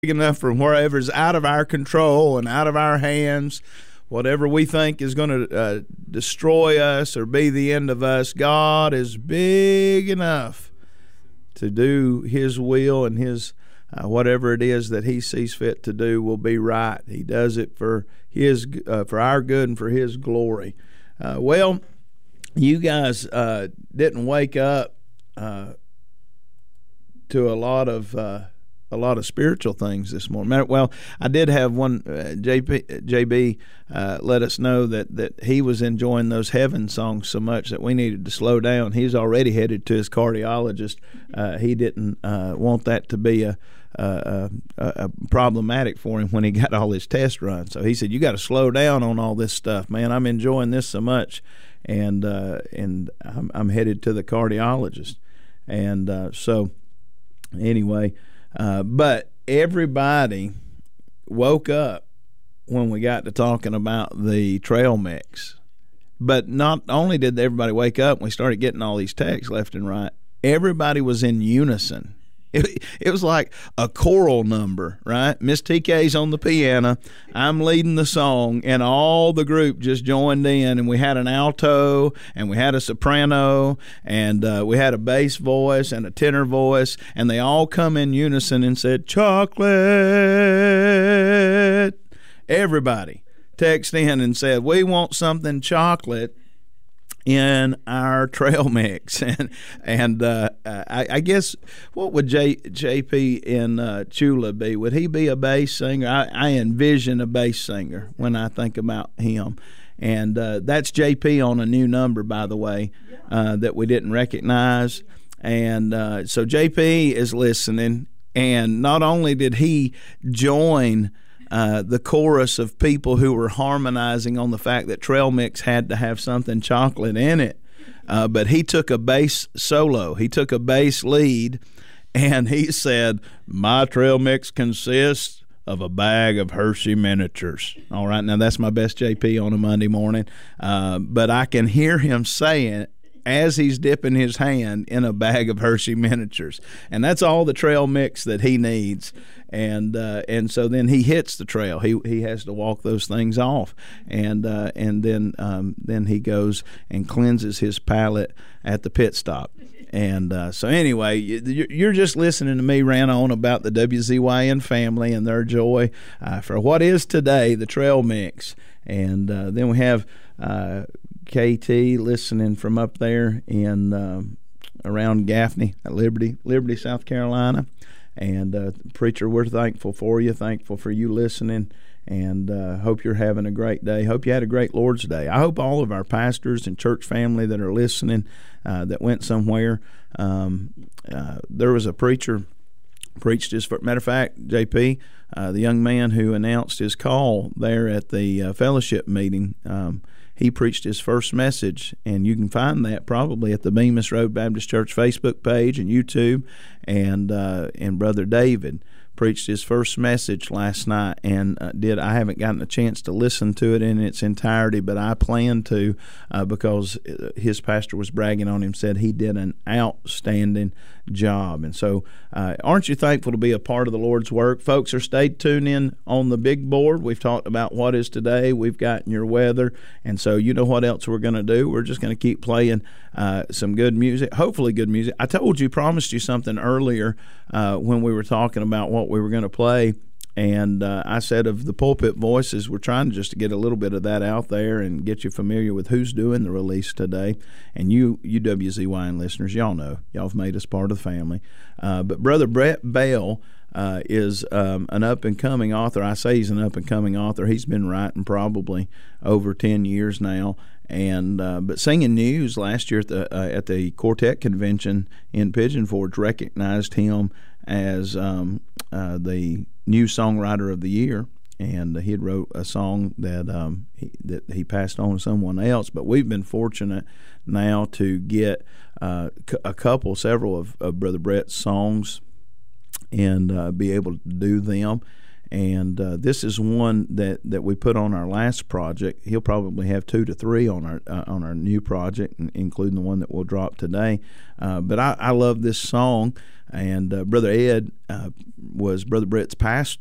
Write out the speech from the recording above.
enough from wherever's out of our control and out of our hands. Whatever we think is going to destroy us or be the end of us, God is big enough to do His will, and His whatever it is that He sees fit to do will be right. He does it for His for our good and for His glory. Well, you guys didn't wake up to a lot of spiritual things this morning. Well, I did have one. JB let us know that he was enjoying those heaven songs so much that we needed to slow down. He's already headed to his cardiologist. He didn't want that to be a problematic for him when he got all his tests run. So he said, "You got to slow down on all this stuff, man. I'm enjoying this so much, and I'm headed to the cardiologist." And so anyway. But everybody woke up when we got to talking about the trail mix. But not only did everybody wake up, we started getting all these texts left and right. Everybody was in unison. It was like a choral number, right? Miss TK's on the piano, I'm leading the song, and all the group just joined in, and we had an alto, and we had a soprano, and we had a bass voice and a tenor voice, and they all come in unison and said, "Chocolate." Everybody texted in and said, "We want something chocolate in our trail mix." And I guess, what would JP in Chula be? Would he be a bass singer? I envision a bass singer when I think about him. And that's JP on a new number, by the way, that we didn't recognize. And so JP is listening, and not only did he join the chorus of people who were harmonizing on the fact that trail mix had to have something chocolate in it, but he took a bass solo. He took a bass lead, and he said, "My trail mix consists of a bag of Hershey miniatures." All right, now that's my best JP on a Monday morning, but I can hear him saying it as he's dipping his hand in a bag of Hershey miniatures, and that's all the trail mix that he needs. And so then he hits the trail. He has to walk those things off, and then he goes and cleanses his palate at the pit stop. And so anyway, you're just listening to me rant on about the WZYN family and their joy for what is today the trail mix. And then we have KT listening from up there in around Gaffney at Liberty, South Carolina. And preacher, we're thankful for you, thankful for you listening, and hope you're having a great day. Hope you had a great Lord's Day. I hope all of our pastors and church family that are listening that went somewhere. There was a preacher preached his first. Matter of fact, JP, the young man who announced his call there at the fellowship meeting, he preached his first message, and you can find that probably at the Bemis Road Baptist Church Facebook page and YouTube. And Brother David preached his first message last night, and I haven't gotten a chance to listen to it in its entirety, but I plan to because his pastor was bragging on him, said he did an outstanding job. And so aren't you thankful to be a part of the Lord's work? Folks, stay tuned in on the big board. We've talked about what is today. We've gotten your weather, and so you know what else we're going to do. We're just going to keep playing some good music, hopefully good music. I promised you something earlier when we were talking about what we were going to play, and I said of the pulpit voices, we're trying just to get a little bit of that out there and get you familiar with who's doing the release today. And you WZYN listeners, y'all know, y'all have made us part of the family. But Brother Brett Bell is an up-and-coming author. I say he's an up-and-coming author. He's been writing probably over 10 years now. And but Singing News last year at the Quartet Convention in Pigeon Forge recognized him as the new songwriter of the year, and he had wrote a song that he passed on to someone else. But we've been fortunate now to get several of Brother Brett's songs and be able to do them. And this is one that we put on our last project. He'll probably have 2 to 3 on our new project, including the one that we'll drop today. But I love this song. And Brother Ed was Brother Brett's pastor